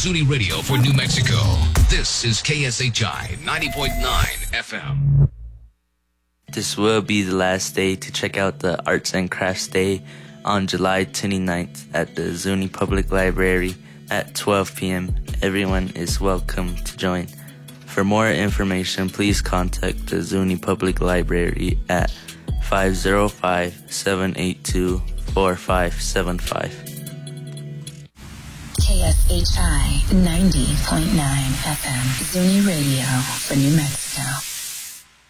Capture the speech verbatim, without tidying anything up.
Zuni Radio for New Mexico. This is K S H I ninety point nine F M. This will be the last day to check out the Arts and Crafts Day on July twenty-ninth at the Zuni Public Library at twelve p.m. Everyone is welcome to join. For more information, please contact the Zuni Public Library at five oh five, seven eight two, four five seven five. K S H I ninety point nine F M, Zuni Radio for New Mexico.